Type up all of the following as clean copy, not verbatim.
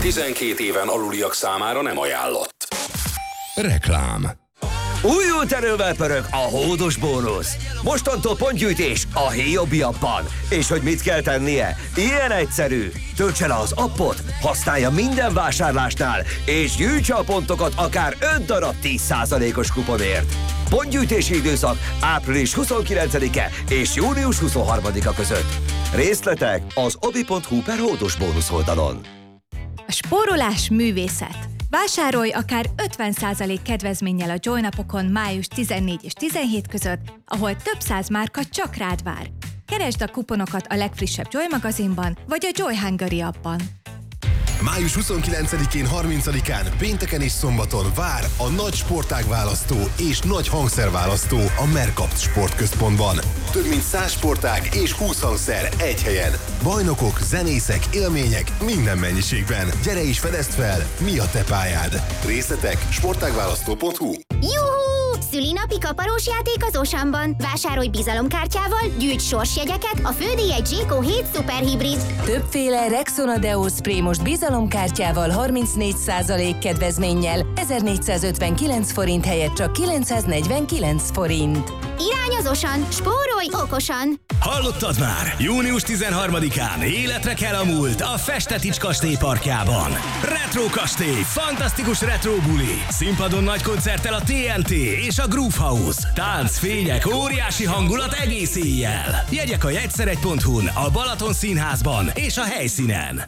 12 éven aluliak számára nem ajánlott. Reklám. Újult erővel pörög a hódos bónusz. Mostantól pontgyűjtés a Hiobi appban. És hogy mit kell tennie? Ilyen egyszerű. Töltse le az appot, használja minden vásárlásnál, és gyűjtse a pontokat akár 5 darab 10%-os kuponért. Pontgyűjtési időszak április 29-e és június 23-a között. Részletek az obi.hu/hódos bónusz oldalon. A spórolás művészet. Vásárolj akár 50% kedvezménnyel a Joy napokon május 14 és 17 között, ahol több száz márka csak rád vár. Keresd a kuponokat a legfrissebb Joy magazinban, vagy a Joy Hungary appban. Május 29-én, 30-án, pénteken és szombaton vár a nagy sportágválasztó és nagy hangszerválasztó a Mercapt Sportközpontban. Több mint 100 sportág és 20 hangszer egy helyen. Bajnokok, zenészek, élmények minden mennyiségben. Gyere és fedezd fel, mi a te pályád. Részletek sportágválasztó.hu. Juhú! Szülinapi kaparós játék az Osamban. Vásárolj bizalomkártyával, gyűjts sorsjegyeket, a fődíj egy Zséko 7 szuperhibrid. Többféle Rexona Deo Spray most bizalomkártyával 34% kedvezménnyel 1459 forint helyett csak 949 forint. Irány az Osan, spórolj okosan! Hallottad már? Június 13-án életre kell a múlt a Festetics kastély parkjában. Retro kastély, fantasztikus retro buli. Színpadon nagy koncerttel a TNT és a Groove House. Tánc, fények, óriási hangulat egész éjjel. Jegyek a jegyszeregy.hu-n, a Balaton Színházban és a helyszínen.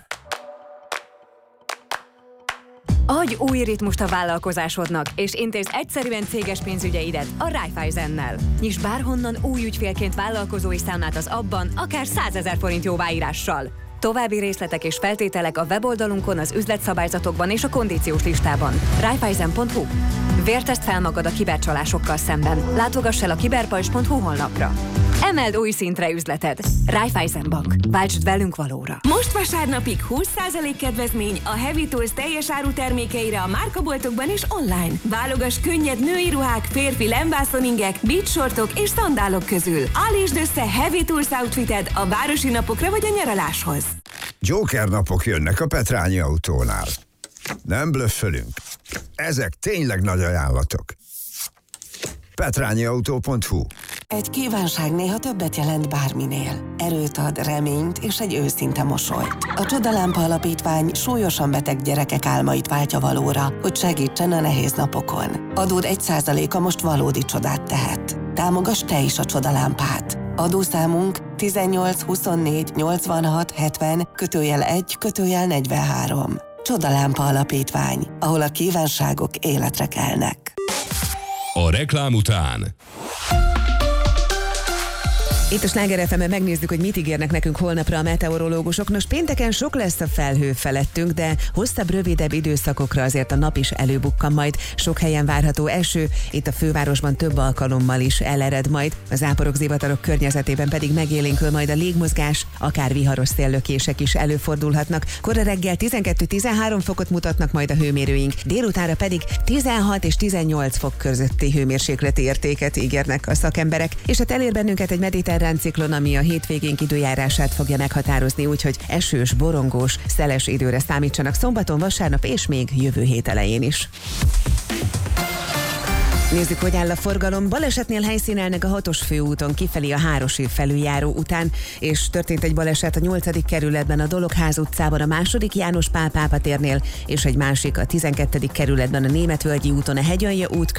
Adj új ritmust a vállalkozásodnak, és intézd egyszerűen céges pénzügyeidet a Raiffeisennel. Nyiss bárhonnan új ügyfélként vállalkozói számlát az appban, akár 100 000 forint jóváírással. További részletek és feltételek a weboldalunkon, az üzletszabályzatokban és a kondíciós listában. Raiffeisen.hu. Vértezd fel magad a kibercsalásokkal szemben. Látogass el a kiberpajzs.hu honlapra. Emeld új szintre üzleted. Raiffeisen Bank. Váltsd velünk valóra. Most vasárnapig 20% kedvezmény a Heavy Tools teljes áru termékeire a márkaboltokban és online. Válogass könnyed női ruhák, férfi lembászoningek, beachsortok és szandálok közül. Állítsd össze Heavy Tools outfited a városi napokra vagy a nyaraláshoz. Joker napok jönnek a Petrányi Autónál. Nem blöffölünk. Ezek tényleg nagy ajánlatok. petrányiautó.hu. Egy kívánság néha többet jelent bárminél. Erőt ad, reményt és egy őszinte mosolyt. A Csodalámpa Alapítvány súlyosan beteg gyerekek álmait váltja valóra, hogy segítsen a nehéz napokon. Adód 1%-a most valódi csodát tehet. Támogass te is a Csodalámpát. Adószámunk 18 24 86 70 /1/43. Csodalámpa Alapítvány, ahol a kívánságok életre kelnek. A reklám után. Itt a Sláger FM-en megnézzük, hogy mit ígérnek nekünk holnapra a meteorológusok. Nos, pénteken sok lesz a felhő felettünk, de hosszabb, rövidebb időszakokra azért a nap is előbukkan majd. Sok helyen várható eső, itt a fővárosban több alkalommal is elered majd. Az záporok, zivatarok környezetében pedig megélénkül majd a légmozgás, akár viharos széllökések is előfordulhatnak. Kora reggel 12-13 fokot mutatnak majd a hőmérőink, délutánra pedig 16 és 18 fok közötti hőmérsékleti értéket ígérnek a szakemberek, és hát elér bennünket egy mediterrán ciklon, ami a hétvégénk időjárását fogja meghatározni, úgyhogy esős, borongós, szeles időre számítsanak szombaton, vasárnap és még jövő hét elején is. Nézzük, hogy áll a forgalom. Balesetnél helyszínelnek a 6-os főúton kifelé a Hárosi felüljáró után, és történt egy baleset a 8. kerületben, a Dologház utcában, a 2. János Pál pápa térnél, és egy másik a 12. kerületben, a Németvölgyi úton, a Hegyalja út